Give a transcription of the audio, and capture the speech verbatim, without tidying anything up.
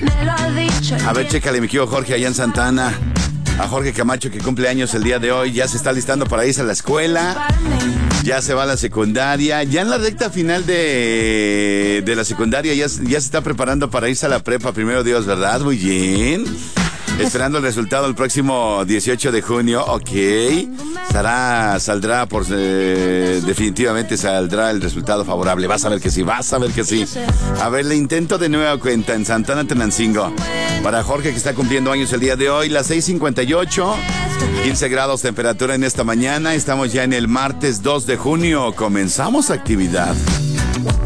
A ver, chécale, mi querido Jorge, allá en Santana. A Jorge Camacho, que cumple años el día de hoy. Ya se está listando para irse a la escuela. Ya se va a la secundaria. Ya en la recta final de, de la secundaria ya, ya se está preparando para irse a la prepa. Primero Dios, ¿verdad? Muy bien. Esperando el resultado el próximo dieciocho de junio. Ok. Sara saldrá por... Eh, definitivamente saldrá el resultado favorable. Vas a ver que sí, vas a ver que sí. A ver, le intento de nueva cuenta en Santana, Tenancingo. Para Jorge, que está cumpliendo años el día de hoy. Las seis cincuenta y ocho. quince grados temperatura en esta mañana. Estamos ya en el martes dos de junio. Comenzamos actividad.